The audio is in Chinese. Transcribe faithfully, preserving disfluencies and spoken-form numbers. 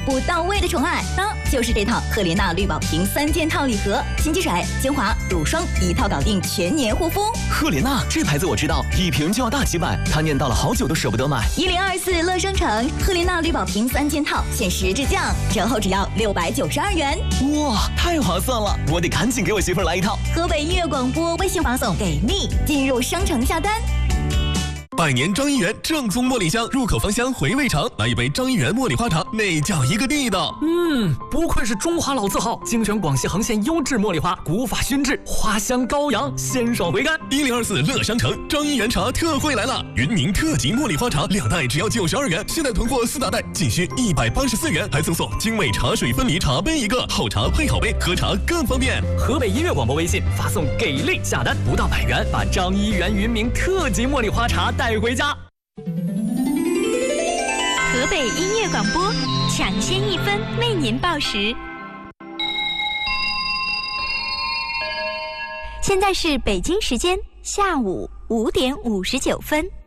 步到位的宠爱，那就是这套赫莲娜绿宝瓶三件套礼盒，洗肌水、精华、乳霜一套搞定，全年护肤。 赫莲娜这牌子我知道，一瓶就要大几百，他念叨了好久都舍不得买。 一零二四乐商城赫莲娜绿宝瓶三件套限时质降，折后只要六百九十二元。 哇，太划算了！我得赶紧给我媳妇儿来一套。 河北音乐广播微信发送给力，进入商城下单。 百年张一元正宗茉莉香，入口芳香，回味长。来一杯张一元茉莉花茶，那叫一个地道。 嗯，不愧是中华老字号，精选广西恒县优质茉莉花，古法熏制，花香高扬，鲜爽回甘。 一零二四乐商城张一元茶特惠来了，云宁特级茉莉花茶两袋只要九十二元，现在囤货四大袋仅需一百八十四元，还赠送精美茶水分离茶杯一个，好茶配好杯，喝茶更方便。 河北音乐广播微信发送给力下单，不到百元，把张一元云茗特级茉莉花茶带回家。 河北音乐广播，抢先一分为您报时。现在是北京时间下午五点五十九分。